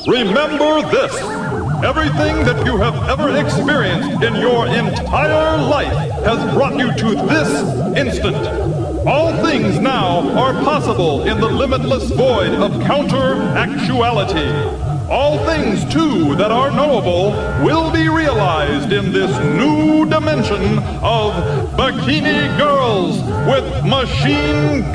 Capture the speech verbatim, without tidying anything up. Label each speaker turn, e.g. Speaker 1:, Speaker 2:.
Speaker 1: Remember this. Everything that you have ever experienced in your entire life has brought you to this instant. All things now are possible in the limitless void of counter-actuality. All things, too, that are knowable will be realized in this new dimension of Bikini Girls with Machine